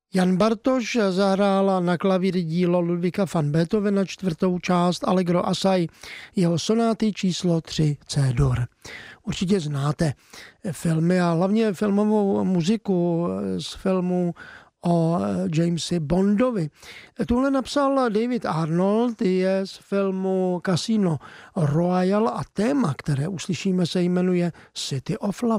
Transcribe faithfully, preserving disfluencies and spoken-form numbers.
Jan Bartoš zahrál na klavír dílo Ludvíka van Beethovena čtvrtou část Allegro assai, jeho sonáty číslo tři C-dur. Určitě znáte filmy a hlavně filmovou muziku z filmu o Jamesi Bondovi. Tuhle napsal David Arnold, je z filmu Casino Royale a téma, které uslyšíme, se jmenuje City of Love.